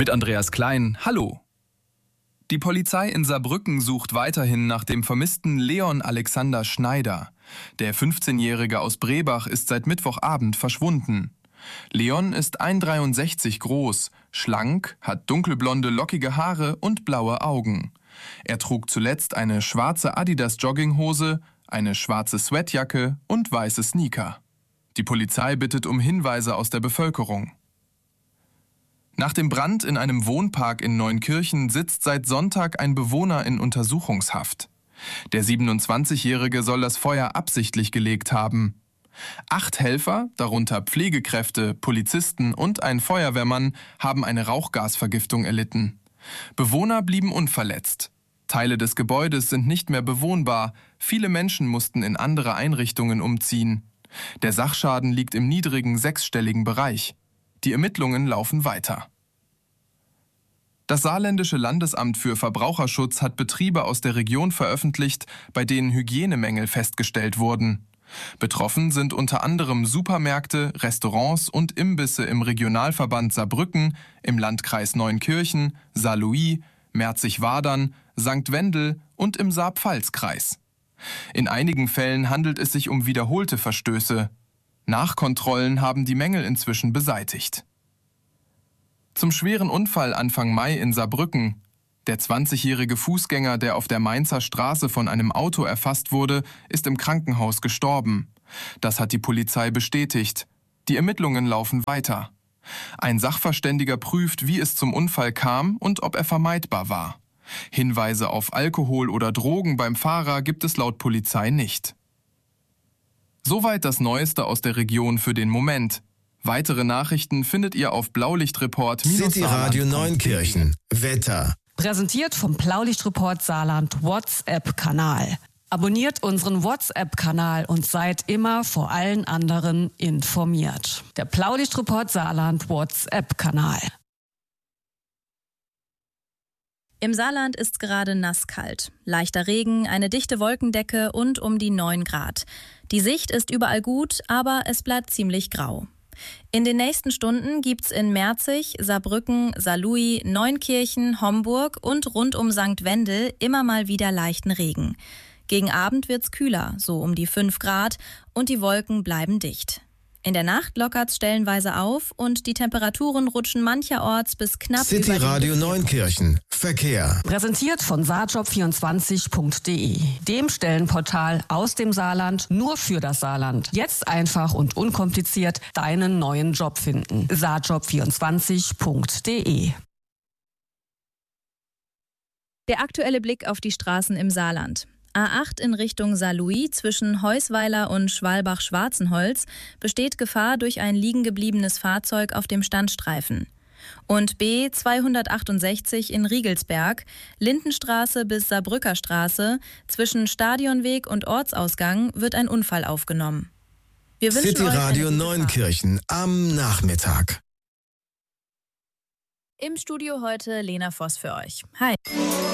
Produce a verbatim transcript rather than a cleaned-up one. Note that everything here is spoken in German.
Mit Andreas Klein, hallo. Die Polizei in Saarbrücken sucht weiterhin nach dem vermissten Leon Alexander Schneider. Der fünfzehnjährige aus Brebach ist seit Mittwochabend verschwunden. Leon ist eins Komma dreiundsechzig groß, schlank, hat dunkelblonde, lockige Haare und blaue Augen. Er trug zuletzt eine schwarze Adidas-Jogginghose, eine schwarze Sweatjacke und weiße Sneaker. Die Polizei bittet um Hinweise aus der Bevölkerung. Nach dem Brand in einem Wohnpark in Neunkirchen sitzt seit Sonntag ein Bewohner in Untersuchungshaft. Der siebenundzwanzigjährige soll das Feuer absichtlich gelegt haben. Acht Helfer, darunter Pflegekräfte, Polizisten und ein Feuerwehrmann, haben eine Rauchgasvergiftung erlitten. Bewohner blieben unverletzt. Teile des Gebäudes sind nicht mehr bewohnbar. Viele Menschen mussten in andere Einrichtungen umziehen. Der Sachschaden liegt im niedrigen sechsstelligen Bereich. Die Ermittlungen laufen weiter. Das Saarländische Landesamt für Verbraucherschutz hat Betriebe aus der Region veröffentlicht, bei denen Hygienemängel festgestellt wurden. Betroffen sind unter anderem Supermärkte, Restaurants und Imbisse im Regionalverband Saarbrücken, im Landkreis Neunkirchen, Saarlouis, Merzig-Wadern, Sankt Wendel und im Saar-Pfalz-Kreis. In einigen Fällen handelt es sich um wiederholte Verstöße. Nachkontrollen haben die Mängel inzwischen beseitigt. Zum schweren Unfall Anfang Mai in Saarbrücken. Der zwanzigjährige Fußgänger, der auf der Mainzer Straße von einem Auto erfasst wurde, ist im Krankenhaus gestorben. Das hat die Polizei bestätigt. Die Ermittlungen laufen weiter. Ein Sachverständiger prüft, wie es zum Unfall kam und ob er vermeidbar war. Hinweise auf Alkohol oder Drogen beim Fahrer gibt es laut Polizei nicht. Soweit das Neueste aus der Region für den Moment. Weitere Nachrichten findet ihr auf blaulichtreport City Radio Neunkirchen. Wetter. Präsentiert vom Blaulichtreport Saarland WhatsApp-Kanal. Abonniert unseren WhatsApp-Kanal und seid immer vor allen anderen informiert. Der Blaulichtreport Saarland WhatsApp-Kanal. Im Saarland ist gerade nasskalt. Leichter Regen, eine dichte Wolkendecke und um die neun Grad. Die Sicht ist überall gut, aber es bleibt ziemlich grau. In den nächsten Stunden gibt's in Merzig, Saarbrücken, Saarlouis, Neunkirchen, Homburg und rund um Sankt Wendel immer mal wieder leichten Regen. Gegen Abend wird's kühler, so um die fünf Grad, und die Wolken bleiben dicht. In der Nacht lockert's stellenweise auf und die Temperaturen rutschen mancherorts bis knapp City über Radio Neunkirchen. Verkehr. Präsentiert von saarjob vierundzwanzig punkt de, dem Stellenportal aus dem Saarland nur für das Saarland. Jetzt einfach und unkompliziert deinen neuen Job finden. saarjob vierundzwanzig punkt de. Der aktuelle Blick auf die Straßen im Saarland. A acht in Richtung Saarlouis zwischen Heusweiler und Schwalbach-Schwarzenholz besteht Gefahr durch ein liegengebliebenes Fahrzeug auf dem Standstreifen. Und B zweihundertachtundsechzig in Riegelsberg, Lindenstraße bis Saarbrücker Straße, zwischen Stadionweg und Ortsausgang wird ein Unfall aufgenommen. Wir wünschen City euch Radio eine gute Neunkirchen am Nachmittag. Im Studio heute Lena Voss für euch. Hi.